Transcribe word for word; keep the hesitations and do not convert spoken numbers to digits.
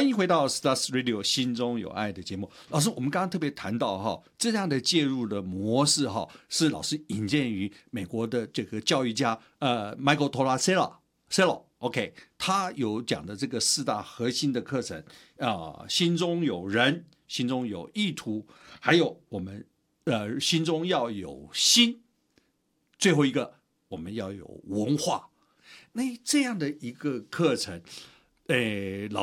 欢迎回到 Stars Radio 心中有爱的节目。老师，我们刚刚特别谈到哈，这样的介入的模式哈，是老师引荐于美国的这个教育家呃 Michael Tomasello，OK， 他有讲的这个四大核心的课程啊、呃，心中有人，心中有意图，还有我们呃心中要有心，最后一个我们要有文化。那这样的一个课程，诶，老